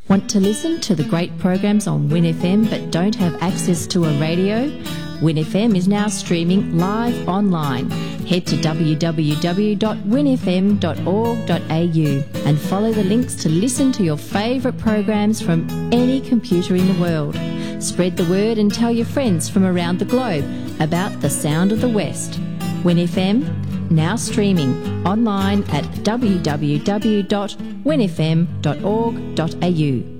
Want to listen to the great programs on Win FM but don't have access to a radio? Win FM is now streaming live online. Head to www.winfm.org.au and follow the links to listen to your favourite programs from any computer in the world. Spread the word and tell your friends from around the globe about the sound of the West. Win FM, now streaming online at www.winfm.org.au.